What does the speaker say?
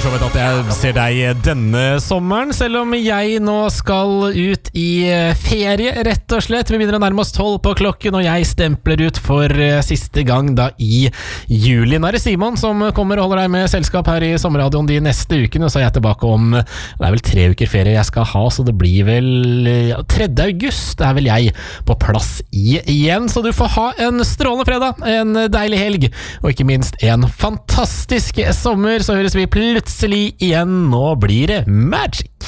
så vidt at jeg ser deg denne sommeren, selv om jeg nå skal ut i ferie, rett og slett. Vi begynner å nærme oss 12 på klokken, og jeg stempler ut for siste gang da i juli. Nå er det Simon som kommer og holder deg med selskap her i sommerradioen de neste ukene, og så er jeg tilbake om, det er vel 3 uker ferie jeg skal ha, så det blir vel 3. august, det er vel jeg på plass igjen. Så du får ha en strålende fredag, en deilig helg, og ikke minst en fantastisk sommer, så høres vi plutselig igjen. Nå blir det magic!